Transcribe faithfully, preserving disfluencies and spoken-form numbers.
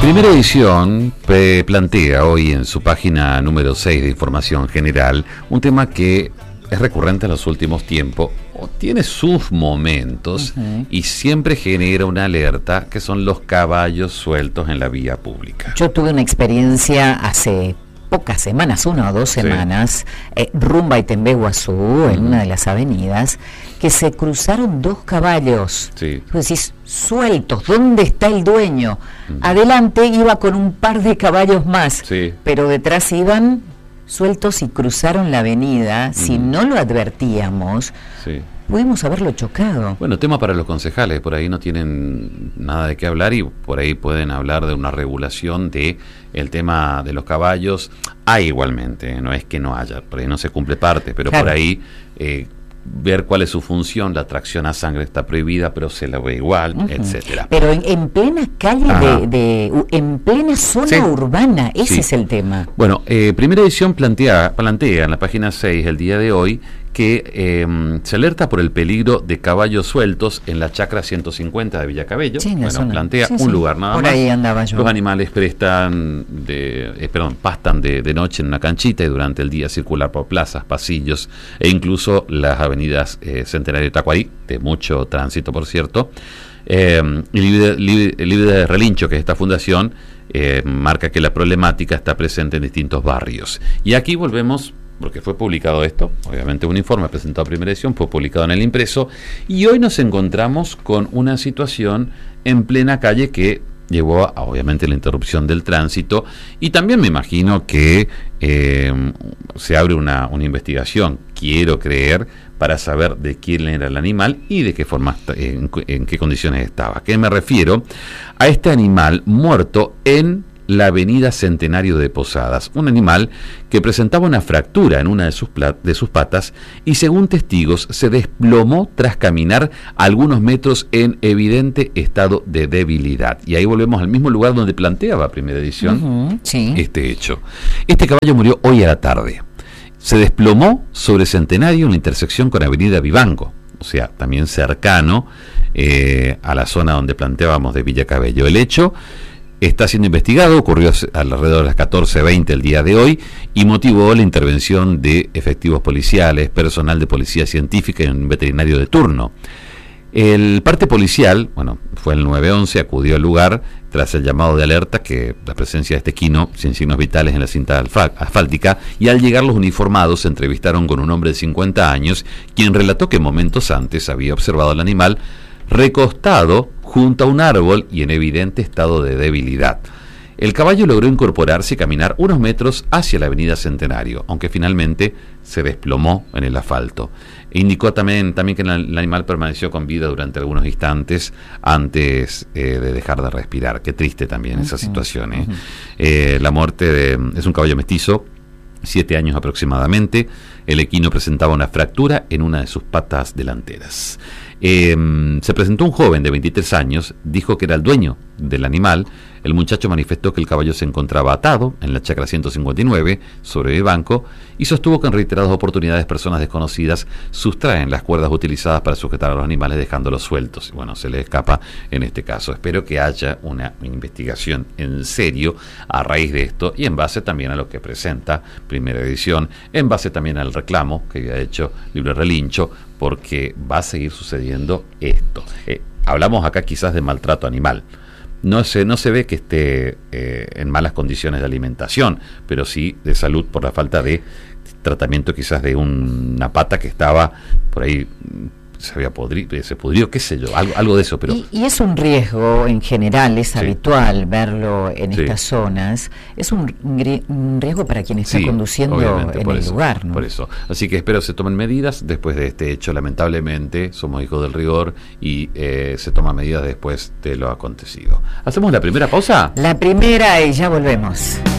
Primera Edición eh, plantea hoy en su página número seis de Información General un tema que es recurrente en los últimos tiempos, o tiene sus momentos, uh-huh. y siempre genera una alerta, que son los caballos sueltos en la vía pública. Yo tuve una experiencia hace pocas semanas, una o dos semanas, sí. eh, rumbo a Itembeguazú, uh-huh. en una de las avenidas, que se cruzaron dos caballos. Sí. Tú decís, sueltos, ¿dónde está el dueño? Uh-huh. Adelante iba con un par de caballos más, sí. pero detrás iban sueltos y cruzaron la avenida. Uh-huh. Si no lo advertíamos, sí. pudimos haberlo chocado. Bueno, tema para los concejales, por ahí no tienen nada de qué hablar y por ahí pueden hablar de una regulación de el tema de los caballos. Hay igualmente, no es que no haya, por ahí no se cumple parte, pero claro. por ahí eh, ver cuál es su función, la tracción a sangre está prohibida, pero se la ve igual, uh-huh. etcétera. Pero en, en plena calle, de, de, en plena zona sí. urbana, ese sí. es el tema. Bueno, eh, Primera Edición plantea, plantea en la página seis el día de hoy que eh, se alerta por el peligro de caballos sueltos en la chacra ciento cincuenta de Villacabello. Sí, bueno, zona. plantea sí, un sí. lugar nada por más. Ahí andaba yo. Los animales prestan de, eh, perdón, pastan de, de noche en una canchita y durante el día circular por plazas, pasillos e incluso las avenidas eh, Centenario de Tacuarí, de mucho tránsito por cierto. Eh, y libre, libre, libre de Relincho, que es esta fundación, eh, marca que la problemática está presente en distintos barrios. Y aquí volvemos, porque fue publicado esto, obviamente un informe presentado a Primera Edición, fue publicado en el impreso, y hoy nos encontramos con una situación en plena calle que llevó a, obviamente, la interrupción del tránsito, y también me imagino que eh, se abre una, una investigación, quiero creer, para saber de quién era el animal y de qué forma, en, en qué condiciones estaba. ¿A qué me refiero? A este animal muerto en la avenida Centenario de Posadas, un animal que presentaba una fractura en una de sus, de sus patas y según testigos se desplomó tras caminar algunos metros en evidente estado de debilidad. Y ahí volvemos al mismo lugar donde planteaba Primera Edición uh-huh, sí. este hecho. Este caballo murió hoy a la tarde. Se desplomó sobre Centenario en la intersección con Avenida Vivanco, o sea, también cercano eh, a la zona donde planteábamos de Villacabello. El hecho está siendo investigado, ocurrió alrededor de las catorce veinte el día de hoy y motivó la intervención de efectivos policiales, personal de policía científica y un veterinario de turno. El parte policial, bueno, fue el nueve once, acudió al lugar tras el llamado de alerta que la presencia de este equino sin signos vitales en la cinta asfáltica, y al llegar los uniformados se entrevistaron con un hombre de cincuenta años, quien relató que momentos antes había observado al animal recostado junto a un árbol y en evidente estado de debilidad. El caballo logró incorporarse y caminar unos metros hacia la avenida Centenario, aunque finalmente se desplomó en el asfalto. E indicó también, también que el animal permaneció con vida durante algunos instantes antes eh, de dejar de respirar. Qué triste también esa situación. ¿eh? Uh-huh. Eh, la muerte de, es un caballo mestizo, siete años aproximadamente. El equino presentaba una fractura en una de sus patas delanteras. Eh, se presentó un joven de veintitrés años, dijo que era el dueño del animal. El muchacho manifestó que el caballo se encontraba atado en la chacra ciento cincuenta y nueve sobre el banco y sostuvo que en reiteradas oportunidades personas desconocidas sustraen las cuerdas utilizadas para sujetar a los animales dejándolos sueltos. Bueno, se le escapa en este caso. Espero que haya una investigación en serio a raíz de esto y en base también a lo que presenta Primera Edición, en base también al reclamo que había hecho Libre Relincho, porque va a seguir sucediendo esto. Eh, hablamos acá quizás de maltrato animal. No se, no se ve que esté eh, en malas condiciones de alimentación, pero sí de salud por la falta de tratamiento quizás de un, una pata que estaba por ahí, se había podrido, se pudrió, qué sé yo, algo, algo de eso. Pero y, y es un riesgo en general, es sí. habitual verlo en sí. estas zonas, es un, un riesgo para quien está sí, conduciendo en el eso, lugar, ¿no? Por eso, así que espero se tomen medidas después de este hecho. Lamentablemente somos hijos del rigor y eh, se toman medidas después de lo acontecido. ¿Hacemos la primera pausa? La primera y ya volvemos.